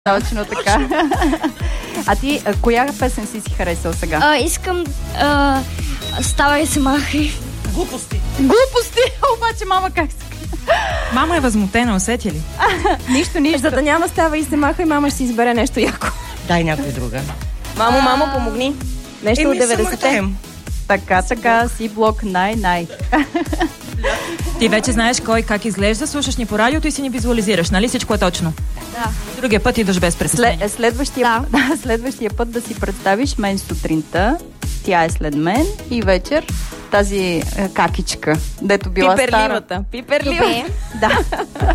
Точно така. А ти, коя песен си харесал сега? Искам Ставай се махай. Глупости. Обаче мама как се... Мама е възмутена, усети ли? Нищо. За да няма Ставай и се махай, мама ще си избере нещо яко. Дай някой друга. Мамо, помогни. Нещо от 90-те. Така, си блок най. Ти вече знаеш кой как изглежда, слушаш ни по радиото и си ни визуализираш, нали? Всичко е точно. Да. Другия път идваш без притеснение. Следващия път да си представиш мен сутринта, тя е след мен и вечер тази какичка, дето била стара. Пиперливата. Да.